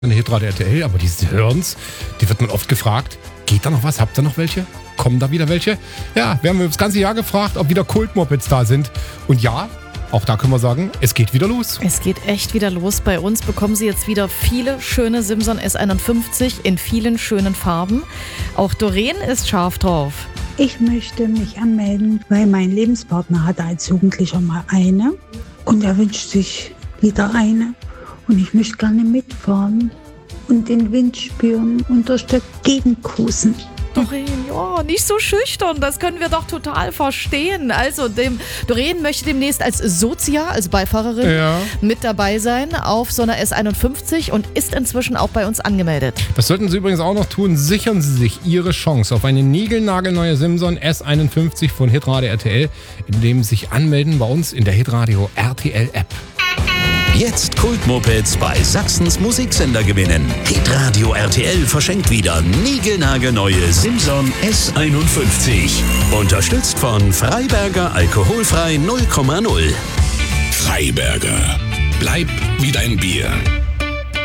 eine Hitrate RTL, aber diese Hörens, die wird man oft gefragt, geht da noch was? Habt ihr noch welche? Kommen da wieder welche? Ja, wir haben das ganze Jahr gefragt, ob wieder Kultmopeds da sind. Und ja, auch da können wir sagen, es geht wieder los. Es geht echt wieder los. Bei uns bekommen Sie jetzt wieder viele schöne Simson S51 in vielen schönen Farben. Auch Doreen ist scharf drauf. Ich möchte mich anmelden, weil mein Lebenspartner hatte als Jugendlicher mal eine und er wünscht sich wieder eine. Und ich möchte gerne mitfahren und den Wind spüren und durch die Gegend cruisen. Doreen, ja, nicht so schüchtern, das können wir doch total verstehen. Also, Doreen möchte demnächst als Sozia, als Beifahrerin, mit dabei sein auf so einer S51 und ist inzwischen auch bei uns angemeldet. Das sollten Sie übrigens auch noch tun. Sichern Sie sich Ihre Chance auf eine niegelnagelneue Simson S51 von Hitradio RTL, indem Sie sich anmelden bei uns in der Hitradio RTL App. Jetzt Kultmopeds bei Sachsens Musiksender gewinnen. Hitradio RTL verschenkt wieder niegelnagelneue Simson S51. Unterstützt von Freiberger Alkoholfrei 0,0. Freiberger. Bleib wie dein Bier.